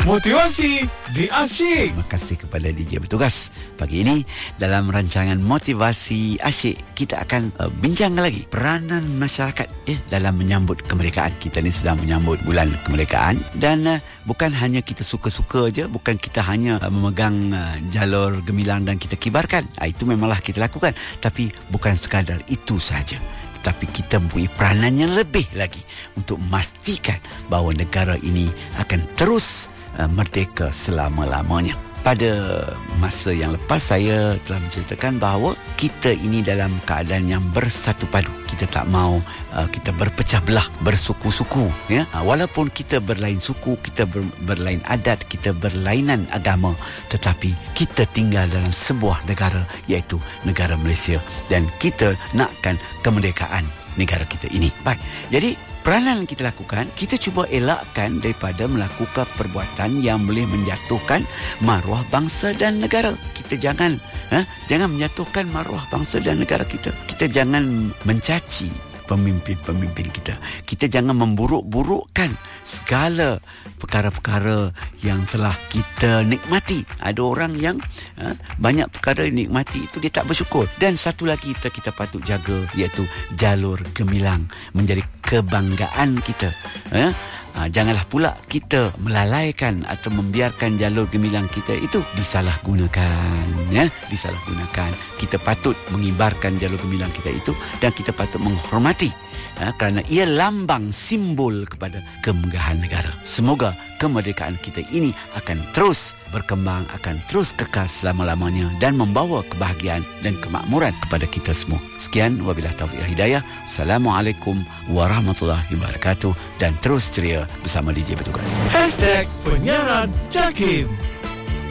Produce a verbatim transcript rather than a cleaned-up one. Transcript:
Motivasi di Asyik. Terima kasih kepada D J bertugas. Pagi ini dalam rancangan Motivasi Asyik, kita akan uh, bincang lagi peranan masyarakat eh, dalam menyambut kemerdekaan. Kita ni sedang menyambut bulan kemerdekaan dan uh, bukan hanya kita suka-suka je, bukan kita hanya uh, memegang uh, jalur gemilang dan kita kibarkan. Uh, itu memanglah kita lakukan, tapi bukan sekadar itu sahaja. Tapi kita mempunyai peranan yang lebih lagi untuk memastikan bahawa negara ini akan terus uh, merdeka selama-lamanya. Pada masa yang lepas saya telah menceritakan bahawa kita ini dalam keadaan yang bersatu padu. Kita tak mau uh, kita berpecah belah, bersuku-suku, ya. Uh, walaupun kita berlain suku, kita ber, berlain adat, kita berlainan agama, tetapi kita tinggal dalam sebuah negara, iaitu negara Malaysia, dan kita nakkan kemerdekaan negara kita ini. Baik. Jadi peranan yang kita lakukan, kita cuba elakkan daripada melakukan perbuatan yang boleh menjatuhkan maruah bangsa dan negara. Kita jangan ha, jangan menjatuhkan maruah bangsa dan negara kita. Kita jangan mencaci pemimpin-pemimpin kita. Kita jangan memburuk-burukkan segala perkara-perkara yang telah kita nikmati. Ada orang yang ha, banyak perkara nikmati itu dia tak bersyukur. Dan satu lagi kita kita patut jaga, iaitu jalur gemilang menjadi kebanggaan kita. Ha? Ha, janganlah pula kita melalaikan atau membiarkan jalur gemilang kita itu disalahgunakan, ya, disalahgunakan. Kita patut mengibarkan jalur gemilang kita itu dan kita patut menghormati, ya, kerana ia lambang simbol kepada kemegahan negara. Semoga kemerdekaan kita ini akan terus berkembang, akan terus kekal selama-lamanya dan membawa kebahagiaan dan kemakmuran kepada kita semua. Sekian, wabillahi taufiq wal hidayah. Assalamualaikum warahmatullahi wabarakatuh, dan terus ceria bersama D J bertugas. Hashtag Penyiaran Jakim.